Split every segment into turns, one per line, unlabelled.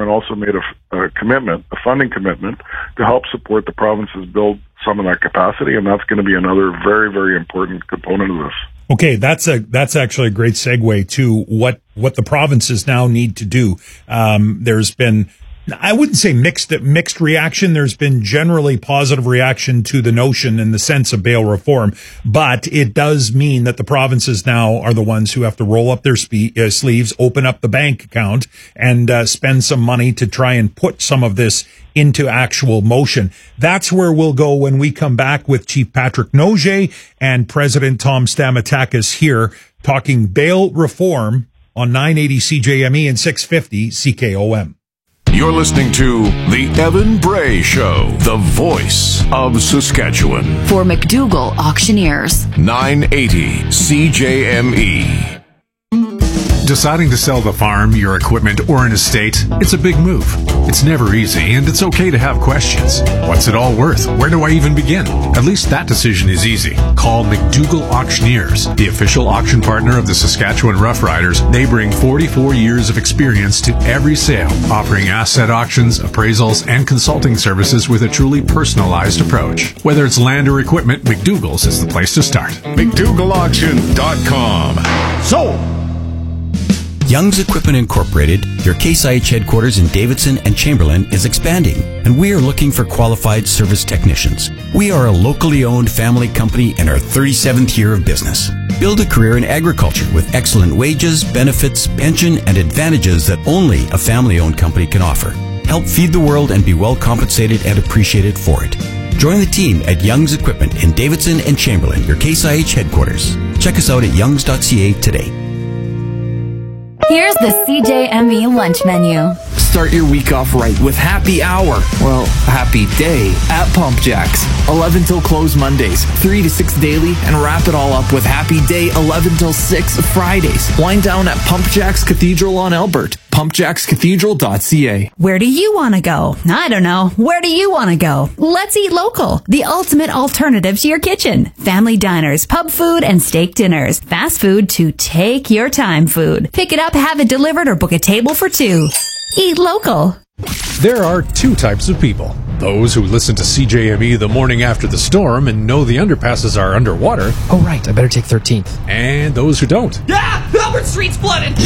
government also made a commitment, a funding commitment, to help support the provinces build some of that capacity, and that's going to be another very, very important component of this.
Okay, that's actually a great segue to what the provinces now need to do. There's been, I wouldn't say mixed reaction. There's been generally positive reaction to the notion in the sense of bail reform, but it does mean that the provinces now are the ones who have to roll up their sleeves, open up the bank account, and spend some money to try and put some of this into actual motion. That's where we'll go when we come back with Chief Patrick Nogier and President Tom Stamatakis here talking bail reform on 980 CJME and 650 CKOM.
You're listening to The Evan Bray Show, the voice of Saskatchewan.
For McDougall Auctioneers.
980 CJME.
Deciding to sell the farm, your equipment, or an estate, it's a big move. It's never easy, and it's okay to have questions. What's it all worth? Where do I even begin? At least that decision is easy. Call McDougall Auctioneers, the official auction partner of the Saskatchewan Roughriders. They bring 44 years of experience to every sale, offering asset auctions, appraisals, and consulting services with a truly personalized approach. Whether it's land or equipment, McDougall's is the place to start.
McDougallAuction.com.
Sold!
Young's Equipment Incorporated, your Case IH headquarters in Davidson and Chamberlain, is expanding, and we are looking for qualified service technicians. We are a locally owned family company in our 37th year of business. Build a career in agriculture with excellent wages, benefits, pension, and advantages that only a family-owned company can offer. Help feed the world and be well compensated and appreciated for it. Join the team at Young's Equipment in Davidson and Chamberlain, your Case IH headquarters. Check us out at youngs.ca today.
Here's the CJME lunch menu.
Start your week off right with happy hour. Well, happy day at Pump Jacks. 11 till close Mondays, 3 to 6 daily, and wrap it all up with happy day 11 till 6 Fridays. Wind down at Pump Jacks Cathedral on Albert. pumpjackscathedral.ca.
Where do you want to go? I don't know. Where do you want to go? Let's eat local. The ultimate alternative to your kitchen. Family diners, pub food, and steak dinners. Fast food to take your time food. Pick it up, have it delivered, or book a table for two. Eat local.
There are two types of people. Those who listen to CJME the morning after the storm and know the underpasses are underwater.
Oh, right. I better take 13th.
And those who don't.
Yeah! Albert Street's flooded!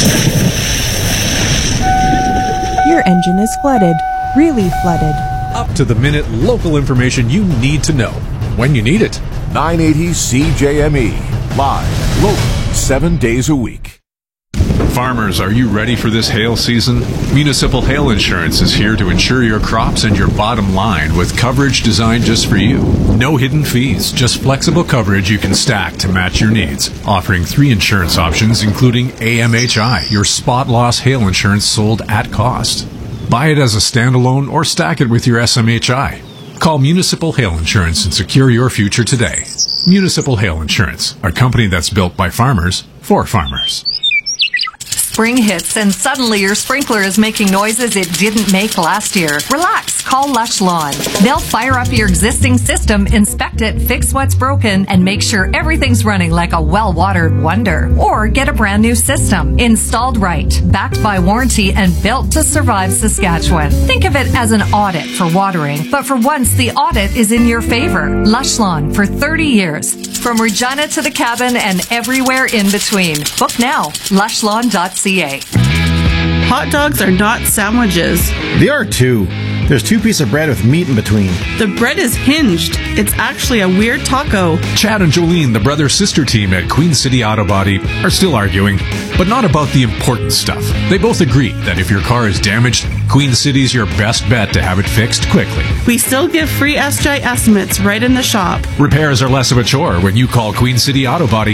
Your engine is flooded. Really flooded.
Up to the minute local information you need to know when you need it.
980 CJME. Live, local, 7 days a week.
Farmers, are you ready for this hail season? Municipal Hail Insurance is here to insure your crops and your bottom line with coverage designed just for you. No hidden fees, just flexible coverage you can stack to match your needs. Offering 3 insurance options, including AMHI, your spot loss hail insurance sold at cost. Buy it as a standalone or stack it with your SMHI. Call Municipal Hail Insurance and secure your future today. Municipal Hail Insurance, a company that's built by farmers for farmers.
Spring hits and suddenly your sprinkler is making noises it didn't make last year. Relax, call Lush Lawn. They'll fire up your existing system, inspect it, fix what's broken, and make sure everything's running like a well-watered wonder. Or get a brand new system, installed right, backed by warranty, and built to survive Saskatchewan. Think of it as an audit for watering, but for once the audit is in your favor. Lush Lawn for 30 years. From Regina to the cabin and everywhere in between. Book now, lushlawn.ca.
Hot dogs are not sandwiches.
They are too. There's 2 pieces of bread with meat in between.
The bread is hinged. It's actually a weird taco.
Chad and Jolene, the brother-sister team at Queen City Auto Body, are still arguing, but not about the important stuff. They both agree that if your car is damaged, Queen City's your best bet to have it fixed quickly.
We still give free SJ estimates right in the shop.
Repairs are less of a chore when you call Queen City Auto Body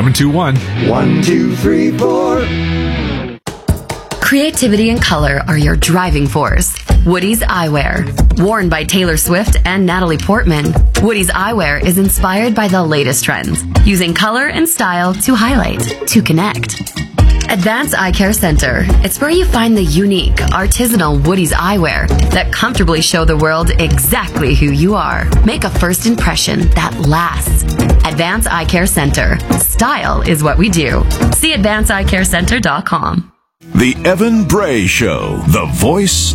721-1234.
Creativity and color are your driving force. Woody's Eyewear. Worn by Taylor Swift and Natalie Portman, Woody's Eyewear is inspired by the latest trends, using color and style to highlight, to connect. Advanced Eye Care Center. It's where you find the unique, artisanal Woody's Eyewear that comfortably show the world exactly who you are. Make a first impression that lasts. Advanced Eye Care Center. Style is what we do. See AdvancedEyeCareCenter.com.
The Evan Bray Show, the voice